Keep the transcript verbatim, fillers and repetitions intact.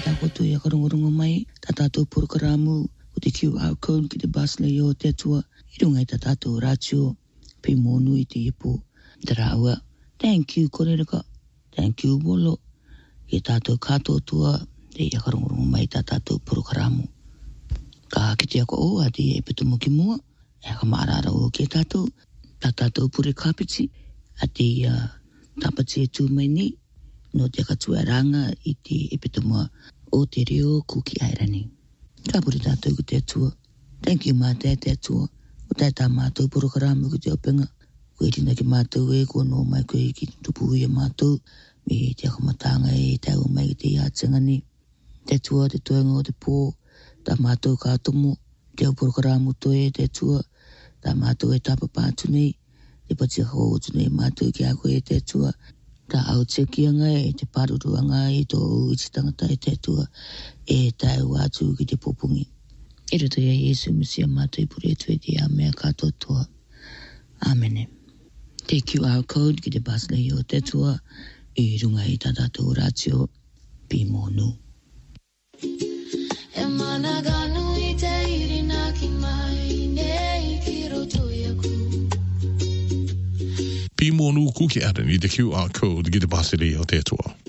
ta koto ia karongorong mai ta tatou programa o te Q R code ki te bus le o te atua i runga i ta tatou ratio pe monu i te ipo te raua. Thank you korereka, thank you bolo i tatou kato tua te ia karongorong mai ta tatou programa. Ka ki te ako o a te e petu mo ki mua e ka maarara o ki tatou ta tatou pure kapiti a te uh, tapati e tū mai ni no te katua ranga i te e petu mo o te reo kuki airani. Ka pure tatou ki te atua. Thank you ma te te atua. O tai tā mātou programa ki te openga. Koe tina ki mātou e ko no mai koe ki tupu ia mātou me te akamatanga e tau mai ki te iātangani. Te atua te toenga o te pō tā mātou kātomo te au programa toe te atua tā mātou e tapa pātu nei te pati ako o tunei mātou ki a koe te atua tā au tekianga e te paruruanga e tō i te tangata e te atua e tau atu ki te popungi. E roto ia Yesu Mesia mātou i pure tue te a mea kātou toa. Amene. Te Q R code ki te basle o te atua i runga i tā tātou ratio pi monu. E mana ganu i te irina ki mai nei ki roto ia ku. Pi monu kuki aran i te Q R code ki te basle o te atua.